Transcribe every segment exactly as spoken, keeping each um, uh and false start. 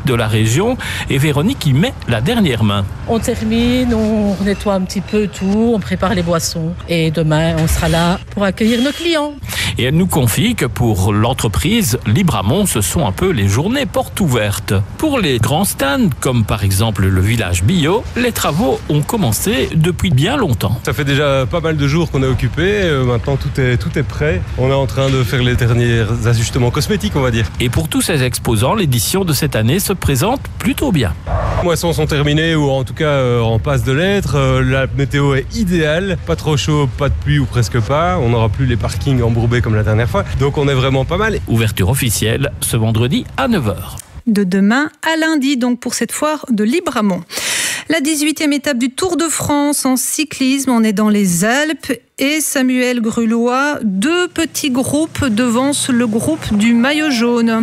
de la région et Véronique y met la dernière main. On termine, on nettoie un petit peu tout, on prépare les boissons et demain on sera là pour accueillir nos clients. Et elle nous confie que pour l'entreprise Libramont, ce sont un peu les journées portes ouvertes. Pour les grands stands, comme par exemple le village bio, les travaux ont commencé depuis bien longtemps. Ça fait déjà pas mal de jours qu'on est occupé, euh, maintenant tout est, tout est prêt. On est en train de faire les derniers ajustements cosmétiques, on va dire. Et pour tous ces exposants, l'édition de cette année se présente plutôt bien. Les moissons sont terminées ou en tout cas euh, en passe de l'être. Euh, la météo est idéale, pas trop chaud, pas de pluie ou presque pas. On n'aura plus les parkings embourbés comme la dernière fois. Donc on est vraiment pas mal. Ouverture officielle ce vendredi à neuf heures. De demain à lundi, donc pour cette foire de Libramont. La dix-huitième étape du Tour de France en cyclisme, on est dans les Alpes et Samuel Grulois, deux petits groupes devancent le groupe du maillot jaune.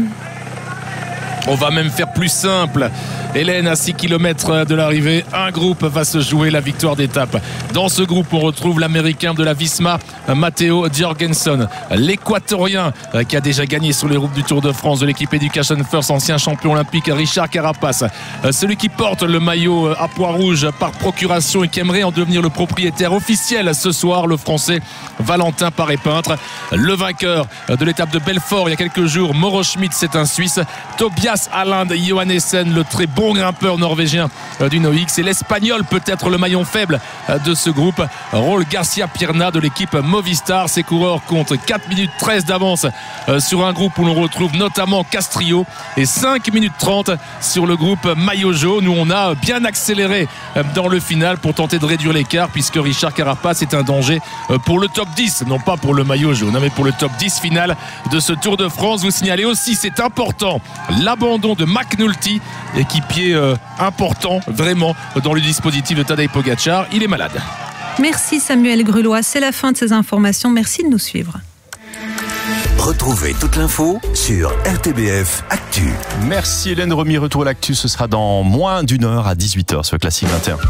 On va même faire plus simple. Hélène, à six kilomètres de l'arrivée, un groupe va se jouer la victoire d'étape. Dans ce groupe, on retrouve l'américain de la Visma, Matteo Jorgensen, l'équatorien qui a déjà gagné sur les routes du Tour de France de l'équipe Education First, ancien champion olympique, Richard Carapace, celui qui porte le maillot à pois rouge par procuration et qui aimerait en devenir le propriétaire officiel ce soir, le français Valentin Paré-Peintre. Le vainqueur de l'étape de Belfort il y a quelques jours, Mauro Schmidt, c'est un Suisse. Tobias Alain Johannessen, le très bon grimpeur norvégien du Noix, et l'Espagnol peut-être le maillon faible de ce groupe, Raúl Garcia Pierna de l'équipe Movistar. Ces coureurs comptent quatre minutes treize d'avance sur un groupe où l'on retrouve notamment Castrillo et cinq minutes trente sur le groupe maillot jaune où on a bien accéléré dans le final pour tenter de réduire l'écart puisque Richard Carapace est un danger pour le top dix, non pas pour le maillot jaune mais pour le top dix final de ce Tour de France. Vous signalez aussi, c'est important, l'abandon de McNulty, équipier euh, important vraiment dans le dispositif de Tadej Pogacar. Il est malade. Merci Samuel Grulois, c'est la fin de ces informations. Merci de nous suivre. Retrouvez toute l'info sur R T B F Actu. Merci Hélène Remy. Retour à l'actu, ce sera dans moins d'une heure à dix-huit heures sur Classique vingt et un.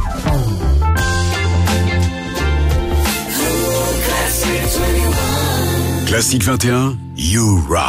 Classique vingt et un, You Rock.